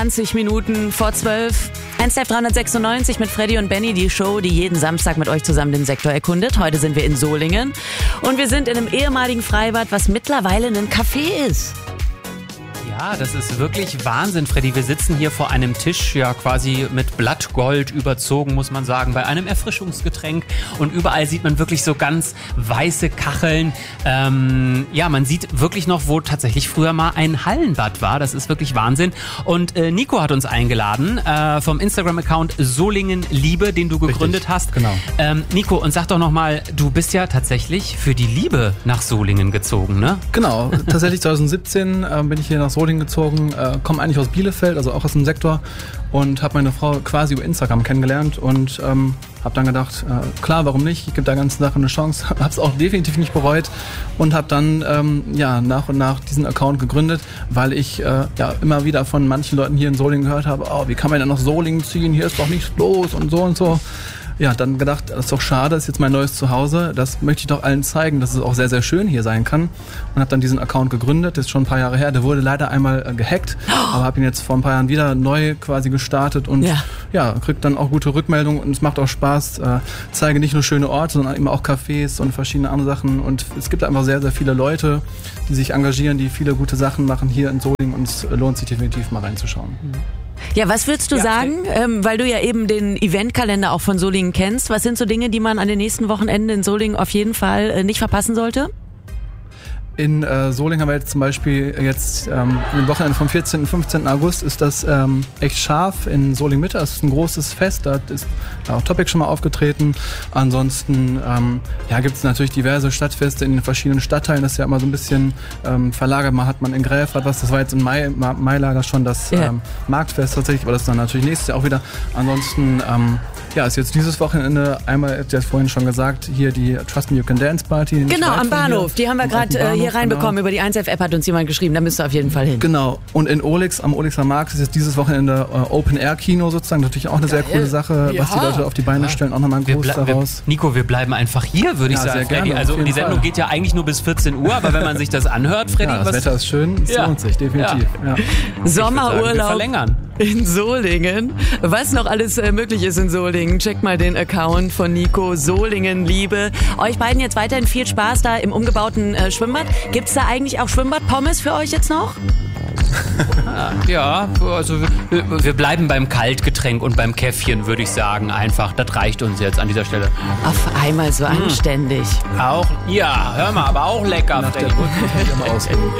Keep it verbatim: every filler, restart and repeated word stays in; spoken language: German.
zwanzig Minuten vor zwölf. eins Live dreihundertsechsundneunzig mit Freddy und Benny, die Show, die jeden Samstag mit euch zusammen den Sektor erkundet. Heute sind wir in Solingen und wir sind in einem ehemaligen Freibad, was mittlerweile ein Café ist. Ja, das ist wirklich Wahnsinn, Freddy. Wir sitzen hier vor einem Tisch, ja quasi mit Blattgold überzogen, muss man sagen, bei einem Erfrischungsgetränk. Und überall sieht man wirklich so ganz weiße Kacheln. Ähm, ja, man sieht wirklich noch, wo tatsächlich früher mal ein Hallenbad war. Das ist wirklich Wahnsinn. Und äh, Nico hat uns eingeladen äh, vom Instagram-Account Solingen Liebe, den du gegründet Richtig, hast. Genau. Ähm, Nico, und sag doch nochmal, du bist ja tatsächlich für die Liebe nach Solingen gezogen, ne? Genau, tatsächlich zwanzig siebzehn äh, bin ich hier nach Solingen gezogen, äh, komme eigentlich aus Bielefeld, also auch aus dem Sektor, und habe meine Frau quasi über Instagram kennengelernt und ähm, habe dann gedacht, äh, klar, warum nicht, ich gebe der ganzen Sache eine Chance, habe es auch definitiv nicht bereut und habe dann ähm, ja, nach und nach diesen Account gegründet, weil ich äh, ja immer wieder von manchen Leuten hier in Solingen gehört habe, oh, wie kann man denn nach Solingen ziehen, hier ist doch nichts los und so und so. Ja, dann gedacht, das ist doch schade, das ist jetzt mein neues Zuhause, das möchte ich doch allen zeigen, dass es auch sehr, sehr schön hier sein kann. Und habe dann diesen Account gegründet, das ist schon ein paar Jahre her, der wurde leider einmal äh, gehackt, oh. aber habe ihn jetzt vor ein paar Jahren wieder neu quasi gestartet und ja, ja kriegt dann auch gute Rückmeldungen und es macht auch Spaß, äh, zeige nicht nur schöne Orte, sondern eben auch Cafés und verschiedene andere Sachen und es gibt einfach sehr, sehr viele Leute, die sich engagieren, die viele gute Sachen machen hier in Solingen und es lohnt sich definitiv mal reinzuschauen. Mhm. Ja, was würdest du ja sagen, ähm, weil du ja eben den Eventkalender auch von Solingen kennst, was sind so Dinge, die man an den nächsten Wochenenden in Solingen auf jeden Fall äh, nicht verpassen sollte? In äh, Solingen haben wir jetzt zum Beispiel jetzt ähm, am Wochenende vom vierzehnten und fünfzehnten August ist das ähm, echt scharf in Solingen Mitte. Das ist ein großes Fest, da ist auch Topic schon mal aufgetreten. Ansonsten ähm, ja, gibt es natürlich diverse Stadtfeste in den verschiedenen Stadtteilen. Das ist ja immer so ein bisschen ähm, verlagert. Mal hat man in Gräfrath was, das war jetzt im Mai, Mailager schon das ja. ähm, Marktfest tatsächlich, aber das ist dann natürlich nächstes Jahr auch wieder. Ansonsten ähm, ja, ist jetzt dieses Wochenende einmal, du hast vorhin schon gesagt, hier die Trust Me You Can Dance Party. Genau, am Bahnhof. Die haben wir gerade äh, hier reinbekommen. Genau. Über die eins F App hat uns jemand geschrieben. Da müsst ihr auf jeden Fall hin. Genau. Und in Olix, am Olixer Markt, ist jetzt dieses Wochenende äh, Open-Air-Kino sozusagen. Natürlich auch eine sehr coole Sache, ja. was die Leute auf die Beine stellen. Auch nochmal ein Gruß daraus. Wir, Nico, wir bleiben einfach hier, würde ja, ich sagen, Freddy. Also die Sendung Fall. geht ja eigentlich nur bis vierzehn Uhr, aber wenn man sich das anhört, Freddy... Ja, das was Wetter ist schön, es ja. lohnt sich, definitiv. Ja. Ja. Sommerurlaub in Solingen. Was noch alles äh, möglich ist in Solingen, checkt mal den Account von Nico, Solingen Liebe. Euch beiden jetzt weiterhin viel Spaß da im umgebauten äh, Schwimmbad. Gibt's da eigentlich auch Schwimmbad-Pommes für euch jetzt noch? Ja, also wir, wir bleiben beim Kaltgetränk und beim Käffchen, würde ich sagen, einfach. Das reicht uns jetzt an dieser Stelle. Auf einmal so anständig. Auch, ja, hör mal, aber auch lecker. Nach der Brücke kann ich immer ausruhen.